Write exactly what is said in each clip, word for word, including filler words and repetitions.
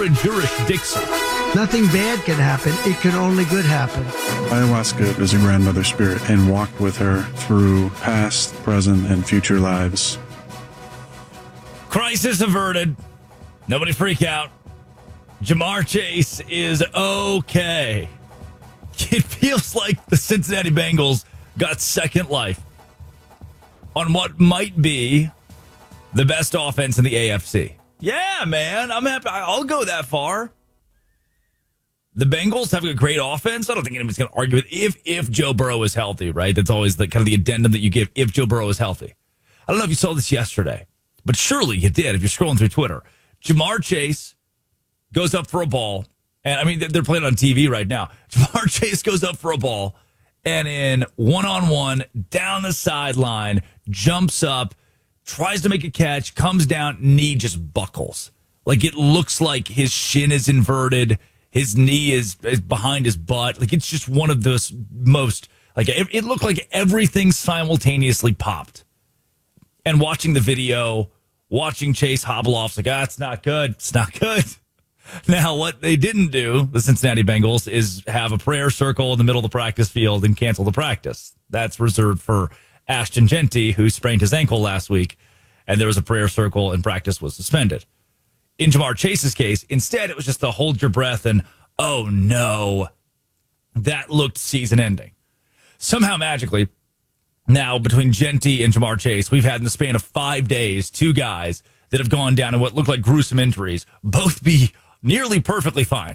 or a jurisdiction? Nothing bad can happen. It can only good happen. Ayahuasca is a grandmother spirit and walked with her through past, present, and future lives. Crisis averted. Nobody freak out. Ja'Marr Chase is okay. It feels like the Cincinnati Bengals got second life on what might be the best offense in the A F C. Yeah, man. I'm happy. I'll go that far. The Bengals have a great offense. I don't think anybody's going to argue with if if Joe Burrow is healthy, right? That's always the kind of the addendum that you give if Joe Burrow is healthy. I don't know if you saw this yesterday, but surely you did if you're scrolling through Twitter. Ja'Marr Chase goes up for a ball, and I mean, they're playing on T V right now. Ja'Marr Chase goes up for a ball, and in one-on-one, down the sideline, jumps up, tries to make a catch, comes down, knee just buckles. Like, it looks like his shin is inverted. His knee is, is behind his butt. Like, it's just one of those most, like, it, it looked like everything simultaneously popped. And watching the video, watching Chase hobble off, like, ah, it's not good. It's not good. Now, what they didn't do, the Cincinnati Bengals, is have a prayer circle in the middle of the practice field and cancel the practice. That's reserved for Ashton Genty, who sprained his ankle last week, and there was a prayer circle and practice was suspended. In Ja'Marr Chase's case, instead, it was just the hold your breath and, oh, no, that looked season-ending. Somehow, magically, now between Genty and Ja'Marr Chase, we've had in the span of five days two guys that have gone down in what look like gruesome injuries, both be nearly perfectly fine.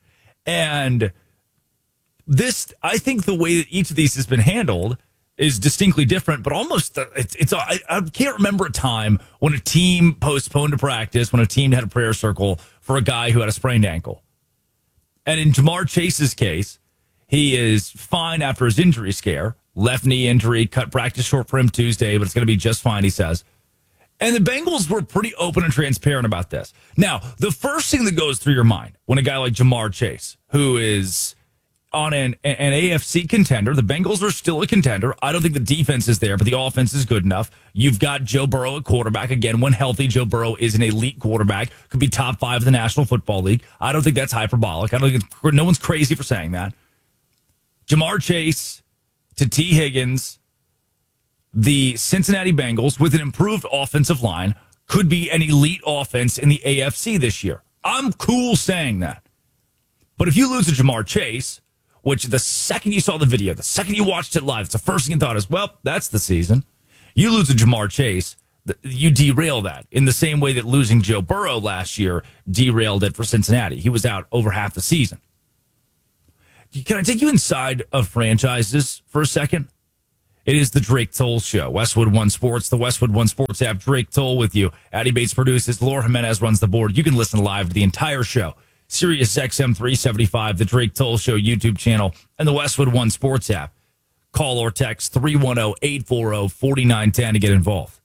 And this, I think the way that each of these has been handled is distinctly different, but almost, it's, it's I, I can't remember a time when a team postponed a practice, when a team had a prayer circle for a guy who had a sprained ankle. And in Ja'Marr Chase's case, he is fine after his injury scare, left knee injury, cut practice short for him Tuesday, but it's going to be just fine, he says. And the Bengals were pretty open and transparent about this. Now, the first thing that goes through your mind when a guy like Ja'Marr Chase, who is on an, an A F C contender, the Bengals are still a contender. I don't think the defense is there, but the offense is good enough. You've got Joe Burrow at quarterback. Again, when healthy, Joe Burrow is an elite quarterback, could be top five of the National Football League. I don't think that's hyperbolic. I don't think it's, no one's crazy for saying that. Ja'Marr Chase to T. Higgins, the Cincinnati Bengals, with an improved offensive line, could be an elite offense in the A F C this year. I'm cool saying that. But if you lose to Ja'Marr Chase, which the second you saw the video, the second you watched it live, it's the first thing you thought is, well, that's the season. You lose to Ja'Marr Chase, you derail that in the same way that losing Joe Burrow last year derailed it for Cincinnati. He was out over half the season. Can I take you inside of franchises for a second? It is the Drake Toll Show. Westwood One Sports, the Westwood One Sports app. Drake Toll with you. Addie Bates produces. Laura Jimenez runs the board. You can listen live to the entire show. Sirius X M three seventy-five, the Drake Toll Show YouTube channel, and the Westwood One Sports app. Call or text three one zero, eight four zero, four nine one zero to get involved.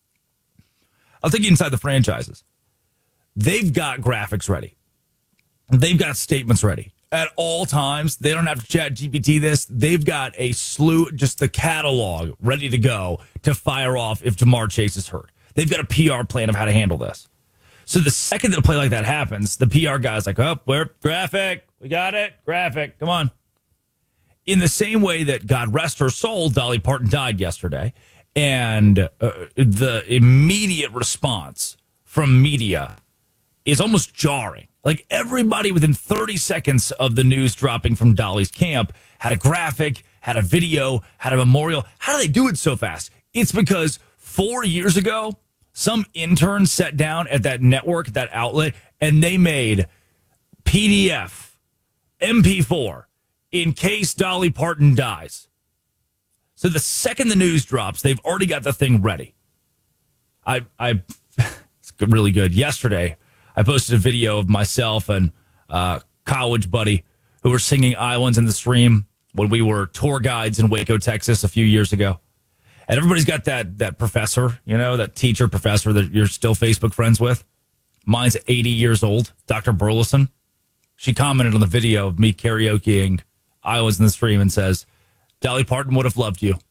I'll take you inside the franchises. They've got graphics ready. They've got statements ready. At all times, they don't have to chat G P T this. They've got a slew, just the catalog ready to go to fire off if Ja'Marr Chase is hurt. They've got a P R plan of how to handle this. So the second that a play like that happens, the P R guy's like, oh, we're graphic. We got it. Graphic. Come on. In the same way that, God rest her soul, Dolly Parton died yesterday. And uh, the immediate response from media is almost jarring. Like, everybody within thirty seconds of the news dropping from Dolly's camp had a graphic, had a video, had a memorial. How do they do it so fast? It's because four years ago, some intern sat down at that network, that outlet, and they made P D F, M P four, in case Dolly Parton dies. So the second the news drops, they've already got the thing ready. I, I, it's really good. Yesterday, I posted a video of myself and uh, college buddy who were singing Islands in the Stream when we were tour guides in Waco, Texas a few years ago. And everybody's got that that professor, you know, that teacher professor that you're still Facebook friends with. Mine's eighty years old, Doctor Burleson. She commented on the video of me karaokeing Islands in the Stream and says, Dolly Parton would have loved you.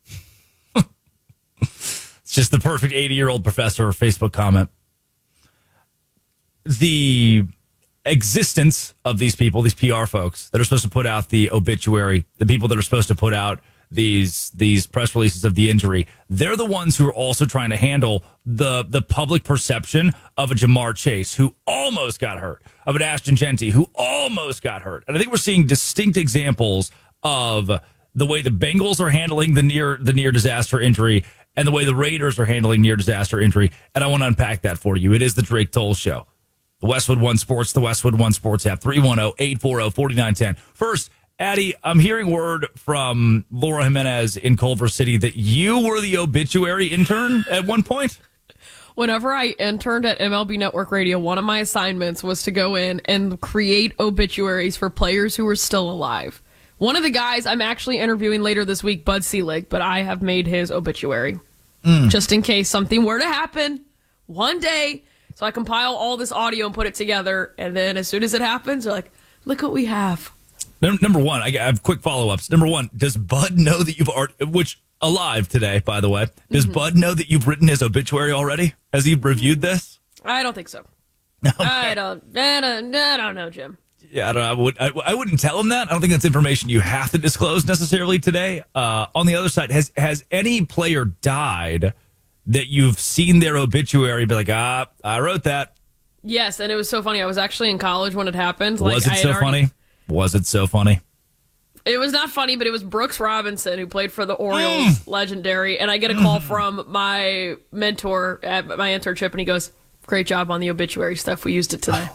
It's just the perfect eighty-year-old professor Facebook comment. The existence of these people, these P R folks that are supposed to put out the obituary, the people that are supposed to put out these these press releases of the injury, they're the ones who are also trying to handle the the public perception of a Jamar Chase who almost got hurt, of an Ashton Jeanty who almost got hurt. And I think we're seeing distinct examples of the way the Bengals are handling the near the near disaster injury and the way the Raiders are handling near disaster injury. And I want to unpack that for you. It is the Drake Toll Show. The Westwood One Sports, the Westwood One Sports app, three one zero, eight four zero, four nine one zero. First, Addie, I'm hearing word from Laura Jimenez in Culver City that you were the obituary intern at one point. Whenever I interned at M L B Network Radio, one of my assignments was to go in and create obituaries for players who were still alive. One of the guys I'm actually interviewing later this week, Bud Selig, but I have made his obituary mm. just in case something were to happen one day. So I compile all this audio and put it together, and then as soon as it happens, they're like, look what we have. Number one, I have quick follow-ups. Number one, does Bud know that you've already, which alive today, by the way, does mm-hmm. Bud know that you've written his obituary already? Has he reviewed this? I don't think so. Okay. I don't, I don't, I don't know, Jim. Yeah, I don't know. I, would, I, I wouldn't tell him that. I don't think that's information you have to disclose necessarily today. Uh, on the other side, has has any player died that you've seen their obituary be like, ah, I wrote that? Yes, and it was so funny. I was actually in college when it happened. Like, was it I so already... funny? Was it so funny? It was not funny, but it was Brooks Robinson who played for the Orioles, mm. legendary. And I get a call mm. from my mentor at my internship, and he goes, great job on the obituary stuff. We used it today.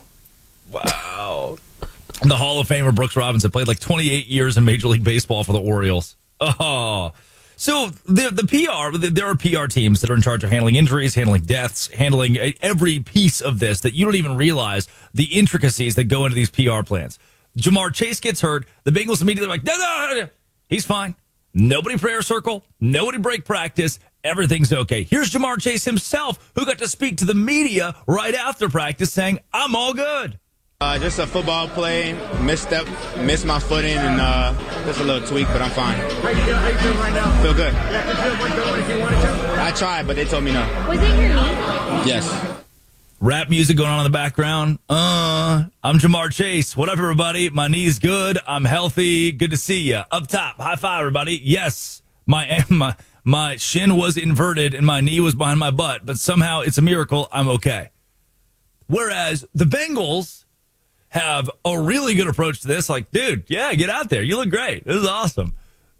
Wow. The Hall of Famer Brooks Robinson played like twenty-eight years in Major League Baseball for the Orioles. Oh, so the the P R, there are P R teams that are in charge of handling injuries, handling deaths, handling every piece of this that you don't even realize the intricacies that go into these P R plans. Jamar Chase gets hurt. The Bengals immediately are like, no, no, no, he's fine. Nobody prayer circle. Nobody break practice. Everything's okay. Here's Jamar Chase himself, who got to speak to the media right after practice saying, I'm all good. Uh, just a football play, misstep, missed my footing, and uh, just a little tweak, but I'm fine. How you feel, how you feel right now? Feel good. Yeah, could you have went going if you wanted to? I tried, but they told me no. Was it your knee? Yes. Rap music going on in the background. Uh, I'm Jamar Chase. What up, everybody? My knee's good. I'm healthy. Good to see you. Up top, high five, everybody. Yes, my my my shin was inverted and my knee was behind my butt, but somehow it's a miracle. I'm okay. Whereas the Bengals have a really good approach to this. Like, dude, yeah, get out there. You look great. This is awesome.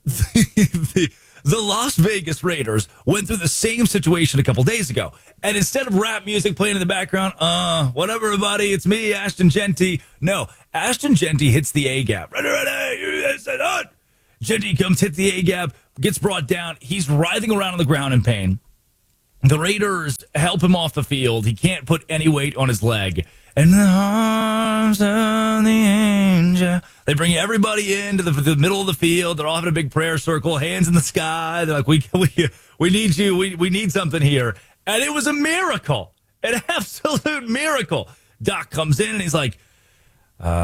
the, the Las Vegas Raiders went through the same situation a couple days ago. And instead of rap music playing in the background, uh, whatever, everybody, it's me, Ashton Jeanty. No, Ashton Jeanty hits the A-gap. Ready, ready, set on. Jeanty comes, hits the A-gap, gets brought down. He's writhing around on the ground in pain. The Raiders help him off the field. He can't put any weight on his leg. And the arms of the angel. They bring everybody into the, the middle of the field. They're all having a big prayer circle, hands in the sky. They're like, we we we need you. We we need something here. And it was a miracle, an absolute miracle. Doc comes in and he's like,